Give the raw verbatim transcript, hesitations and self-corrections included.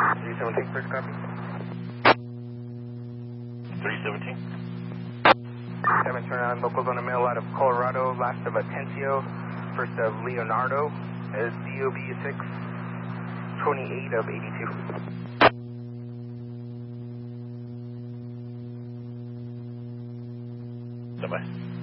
three seventeen, first copy. three seventeen. seven, turn on locals on a mail out of Colorado, last of Atencio, first of Leonardo, is D O B six twenty-eight of eighty-two. Bye-bye.